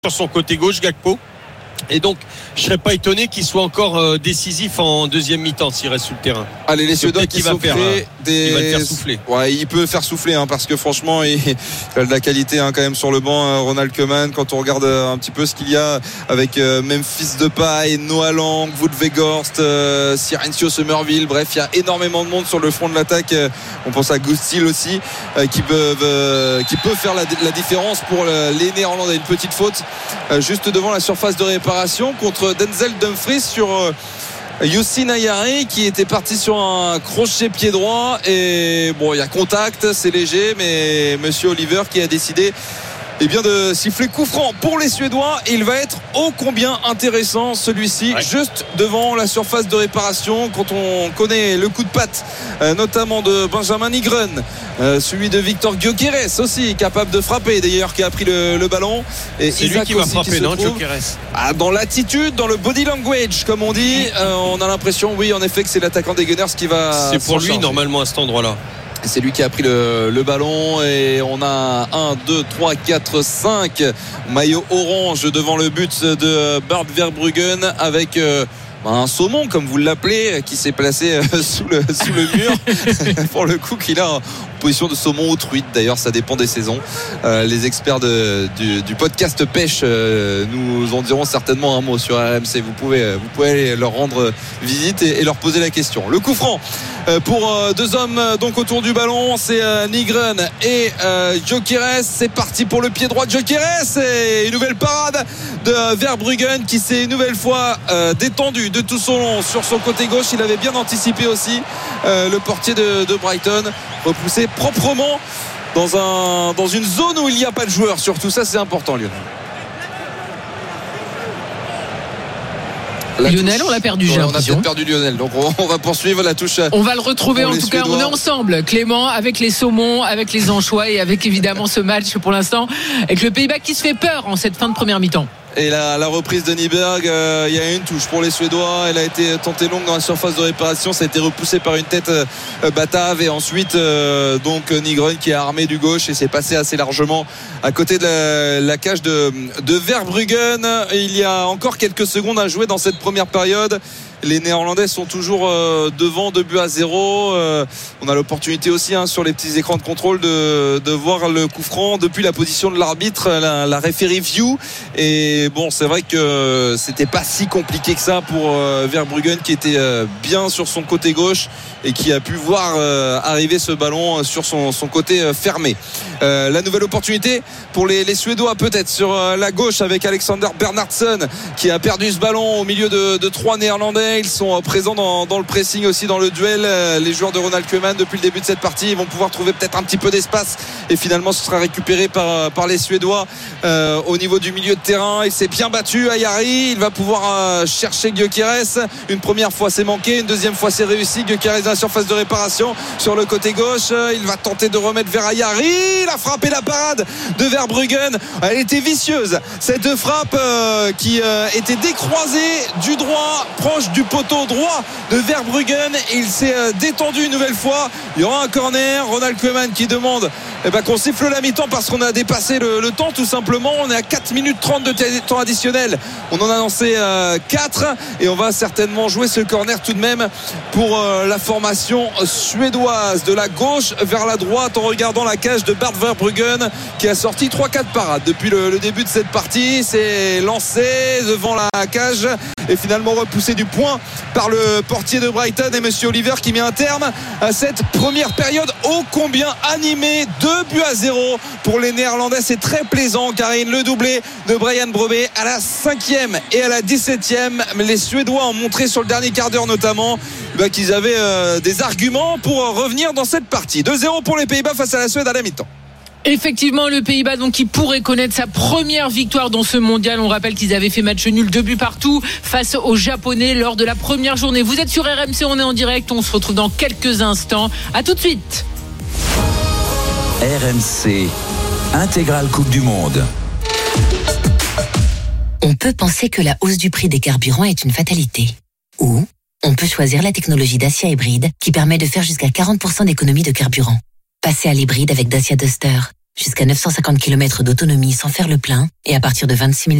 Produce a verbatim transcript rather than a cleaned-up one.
sur son côté gauche, Gakpo. Et donc, je serais pas étonné qu'il soit encore euh, décisif en deuxième mi-temps s'il reste sur le terrain. Allez, les Suédois qui sont faire, prêts, des... il va le faire souffler. Ouais, il peut faire souffler hein, parce que franchement, il... il a de la qualité hein, quand même sur le banc. Hein, Ronald Koeman, quand on regarde un petit peu ce qu'il y a avec euh, Memphis Depay, Noah Lang, Wout Weghorst, euh, Silencio Somerville. Bref, il y a énormément de monde sur le front de l'attaque. Euh, on pense à Gustil aussi, euh, qui peut euh, qui peut faire la, la différence pour le, les Néerlandais. Une petite faute euh, juste devant la surface de réparation contre Denzel Dumfries sur euh, Youssine Ayari qui était parti sur un crochet pied droit. Et bon, il y a contact, c'est léger, mais monsieur Oliver qui a décidé eh bien de siffler coup franc pour les Suédois. Et il va être ô combien intéressant celui-ci, ouais. Juste devant la surface de réparation. Quand on connaît le coup de patte euh, notamment de Benjamin Nygren, euh, celui de Victor Gyökeres aussi capable de frapper d'ailleurs, qui a pris le, le ballon. Et c'est Isaac lui qui va frapper, qui non, Gyökeres ah, dans l'attitude, dans le body language comme on dit, euh, on a l'impression oui en effet que c'est l'attaquant des Gunners qui va c'est pour lui charger. Normalement à cet endroit-là. C'est lui qui a pris le, le ballon. Et on a un, deux, trois, quatre, cinq maillot orange devant le but de Bart Verbruggen avec euh, un saumon comme vous l'appelez qui s'est placé sous le, sous le mur pour le coup, qu'il a en position de saumon ou truite, d'ailleurs ça dépend des saisons. Euh, les experts de, du, du podcast pêche euh, nous en diront certainement un mot sur R M C. Vous pouvez, vous pouvez aller leur rendre visite et, et leur poser la question. Le coup franc euh, pour euh, deux hommes euh, donc autour du ballon, c'est euh, Nygren et euh, Gyökeres. C'est parti pour le pied droit de Gyökeres et une nouvelle parade de Verbruggen qui s'est une nouvelle fois euh, détendu de tout son long sur son côté gauche. Il avait bien anticipé aussi euh, le portier de, de Brighton, repoussé proprement dans, un, dans une zone où il n'y a pas de joueur. Surtout ça, c'est important, Lionel. La Lionel, touche. On l'a perdu, j'ai ouais, l'impression. On a perdu Lionel, donc on, on va poursuivre la touche. On va le retrouver en tout Suédois. cas. On est ensemble, Clément, avec les saumons, avec les anchois et avec évidemment ce match pour l'instant avec le Pays-Bas qui se fait peur en cette fin de première mi-temps. Et la, la reprise de Nyberg, euh, il y a une touche pour les Suédois. Elle a été tentée longue dans la surface de réparation. Ça a été repoussé par une tête euh, batave. Et ensuite, euh, donc Nygren qui est armé du gauche et s'est passé assez largement à côté de la, la cage de, de Verbruggen. Il y a encore quelques secondes à jouer dans cette première période. Les Néerlandais sont toujours euh, devant deux buts à zéro. Euh, on a l'opportunité aussi hein, sur les petits écrans de contrôle de, de voir le coup franc depuis la position de l'arbitre, la, la referee view. Et bon, c'est vrai que c'était pas si compliqué que ça pour euh, Verbruggen qui était euh, bien sur son côté gauche et qui a pu voir euh, arriver ce ballon sur son, son côté euh, fermé. Euh, la nouvelle opportunité pour les, les Suédois peut-être sur euh, la gauche avec Alexander Bernhardsson qui a perdu ce ballon au milieu de, de trois Néerlandais. Ils sont présents dans, dans le pressing aussi, dans le duel. Les joueurs de Ronald Koeman depuis le début de cette partie, ils vont pouvoir trouver peut-être un petit peu d'espace et finalement ce sera récupéré par, par les Suédois euh, au niveau du milieu de terrain. Il s'est bien battu Ayari, il va pouvoir euh, chercher Gyökeres. Une première fois c'est manqué, une deuxième fois c'est réussi. Gyökeres dans la surface de réparation sur le côté gauche, il va tenter de remettre vers Ayari. Il a frappé la parade de Verbruggen, elle était vicieuse cette frappe euh, qui euh, était décroisée du droit proche du poteau droit de Verbruggen. Il s'est détendu une nouvelle fois. Il y aura un corner. Ronald Koeman qui demande eh ben, qu'on siffle la mi-temps parce qu'on a dépassé le, le temps tout simplement. On est à quatre minutes trente de temps additionnel. On en a lancé euh, quatre et on va certainement jouer ce corner tout de même pour euh, la formation suédoise de la gauche vers la droite en regardant la cage de Bart Verbruggen qui a sorti trois quatre parades depuis le, le début de cette partie. C'est lancé devant la cage et finalement repoussé du point par le portier de Brighton et monsieur Oliver qui met un terme à cette première période ô combien animée. Deux buts à zéro pour les Néerlandais, c'est très plaisant. Karine, le doublé de Brian Brobé à la cinquième et à la dix-septième. Les Suédois ont montré sur le dernier quart d'heure notamment bah, qu'ils avaient euh, des arguments pour revenir dans cette partie. deux zéro pour les Pays-Bas face à la Suède à la mi-temps. Effectivement, le Pays-Bas donc qui pourrait connaître sa première victoire dans ce mondial. On rappelle qu'ils avaient fait match nul, deux buts partout face aux Japonais lors de la première journée. Vous êtes sur R M C, on est en direct, on se retrouve dans quelques instants. À tout de suite. R M C, intégrale Coupe du Monde. On peut penser que la hausse du prix des carburants est une fatalité. Ou on peut choisir la technologie Dacia hybride qui permet de faire jusqu'à quarante pour cent d'économie de carburant. Passez à l'hybride avec Dacia Duster. Jusqu'à neuf cent cinquante kilomètres d'autonomie sans faire le plein et à partir de vingt-six mille